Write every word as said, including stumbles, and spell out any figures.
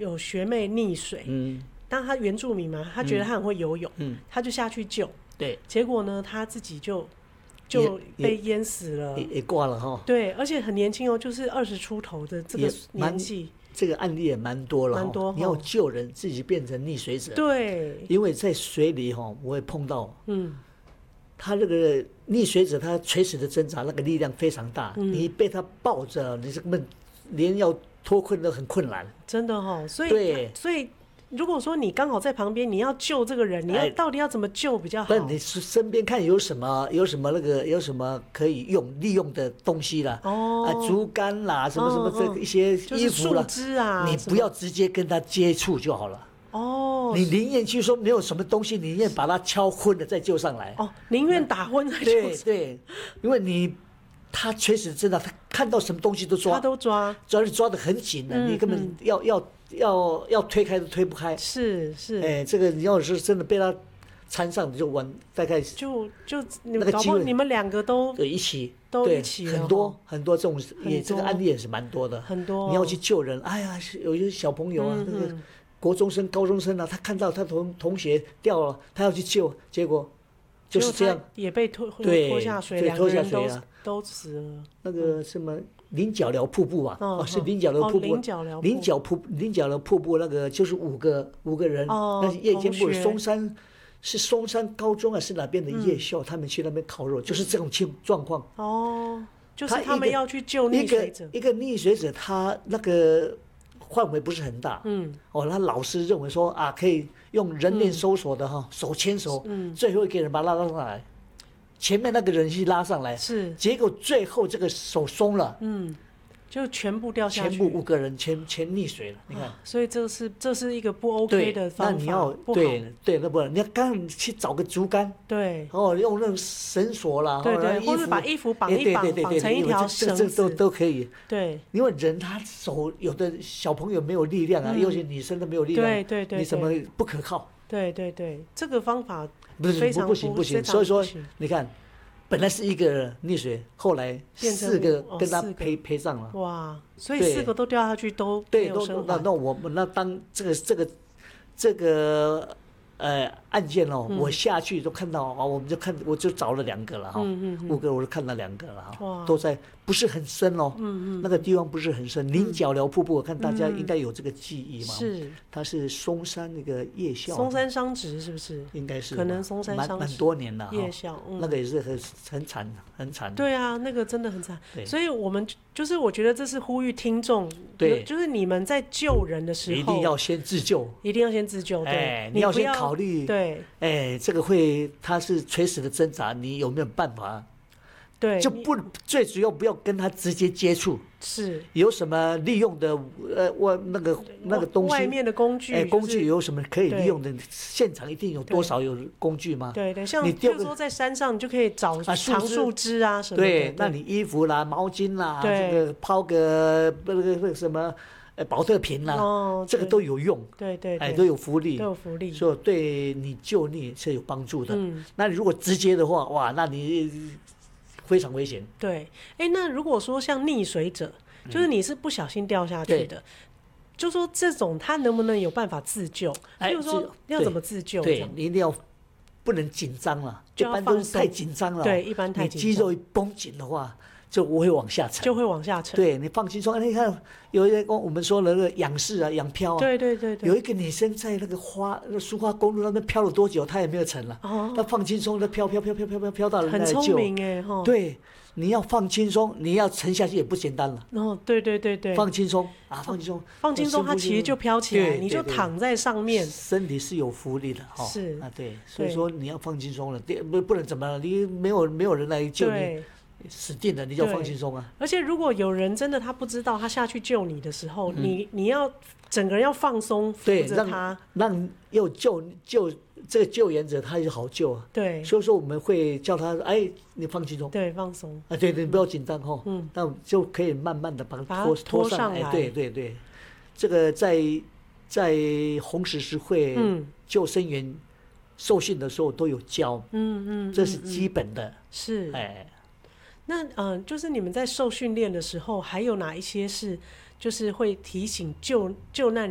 有学妹溺水，嗯，当他原住民嘛，他觉得他很会游泳，嗯，他就下去救， 对， 结果呢，他自己就就被淹死了， 也也挂了哈。 对，而且很年轻哦，就是二十出头的这个年纪。 这个案例也蛮多了， 蛮多。 你要救人，自己变成溺水者。 对， 因为在水里哈，我会碰到，嗯，他那个溺水者，他垂死的挣扎，那个力量非常大，嗯、你被他抱着，你根本连要脱困都很困难。 真的哈、哦，所以对，所以。如果说你刚好在旁边，你要救这个人，你要到底要怎么救比较好？ 不，你身边看有什么有什么那个有什么可以用利用的东西啦，哦，啊，竹竿啦，什么什么这一些衣服啦， 树枝啊， 你不要直接跟他接触就好了。哦，你宁愿去说没有什么东西，你宁愿把他敲昏了再救上来。 哦，宁愿打昏再救上来。 对对，因为你他垂死挣扎，他看到什么东西都抓， 他都抓， 只要是抓得很紧的，嗯、你根本要、嗯、要。要要推开都推不开， 是是， 哎、欸，这个你要是真的被他缠上，你就完，大概就就你们搞不好你们两个都对一起都一起很多很多这种也这个案例也是蛮多的， 很多你要去救人，哎呀，有些小朋友啊，嗯、那个国中生、高中生啊，他看到他同同学掉了，他要去救，结果就是这样也被拖拖下水，两个人都都死了。 那个什么。菱角寮瀑布啊，哦，是菱角寮瀑布，菱角寮菱角瀑菱角寮瀑布那个就是五个五个人，那是夜间部松山是松山高中啊，是哪边的夜校，他们去那边烤肉，就是这种情状况。 哦，就是他们要去救溺水者， 一个溺水者，他那个范围不是很大，嗯，哦，他老师认为说啊，可以用人面搜索的哈，手牵手，嗯，最后一个人把他拉上来。前面那个人去拉上来， 是， 结果最后这个手松了， 嗯，就全部掉下去， 全部五个人全全溺水了，你看， 啊、所以这是这是一个不 OK 的方法， 那你要对对，那不，你要刚去找个竹竿， 对， 哦，用那种绳索啦， 对对，或者把衣服绑一绑，绑成一条绳子， 这都都可以， 对， 因为人他手有的小朋友没有力量啊，有些女生都没有力量， 对对对， 你怎么不可靠？ 对对对，这个方法不是不行不行，所以说你看。本来是一个溺水，后来四个跟他陪陪上了。 哇！所以四个都掉下去都没有生还。 那那我们那当这个这个这个呃案件哦，我下去都看到啊，我们就看我就找了两个了哈，五个我就看到两个了哈，都在不是很深哦，嗯嗯，那个地方不是很深，菱角寮瀑布，我看大家应该有这个记忆嘛， 是， 它是松山那个夜校， 松山商职是不是？ 应该是， 可能松山商职蛮蛮多年了， 夜校那个也是很很惨很惨， 对啊，那个真的很惨，所以我们就是我觉得这是呼吁听众，对，就是你们在救人的时候， 一定要先自救， 一定要先自救，对， 你要先考虑， 对。 哎，这个会，他是垂死的挣扎，你有没有办法？ 对， 就不最主要不要跟他直接接触， 是有什么利用的呃，我那个那个东西， 外面的工具， 哎，工具有什么可以利用的？现场一定有多少有工具吗？ 对对，像你比如说在山上，你就可以找长树枝啊什么的。 对，那你衣服啦、毛巾啦，这个抛个那个那个什么。呃，保特瓶啦、啊，哦、这个都有用， 对对， 哎，都有福利， 都有福利， 所以对你救溺是有帮助的。嗯，那你如果直接的话，哇，那你非常危险。 对，哎，那如果说像溺水者，就是你是不小心掉下去的，嗯、就说这种他能不能有办法自救？比如说要怎么自救？ 对，你一定要不能紧张了，一般都是太紧张了。 对，一般太紧张， 你肌肉一绷紧的话。就我会往下沉， 就会往下沉。 对，你放轻松。你看，有一些我们说的那个仰视啊、仰漂啊， 对对对对。 有一个女生在那个花、那个苏花公路那边漂了多久，她也没有沉了。哦。她放轻松，她飘飘飘飘飘飘飘到人家来救。 很聪明哎，哈。 对，你要放轻松，你要沉下去也不简单了。 哦，对对对对。 放轻松啊，放轻松， 放轻松，它其实就飘起来，你就躺在上面。 身体是有浮力的哈。 是啊，对，所以说你要放轻松了，不不能怎么了，你没有没有人来救你。死定了，你就放轻松啊！ 而且如果有人真的他不知道，他下去救你的时候，嗯、你你要整个人要放松，扶着他， 让让要救救这个救援者，他也好救啊。 对， 所以说我们会叫他，哎，你放轻松， 对，放松啊，对对，不要紧张哈。嗯，那就可以慢慢的把他拖拖上来。对对对，这个在在红十字会救生员受训的时候都有教，嗯嗯，这是基本的， 是哎。 那嗯、呃，就是你们在受训练的时候，还有哪一些是，就是会提醒救救难人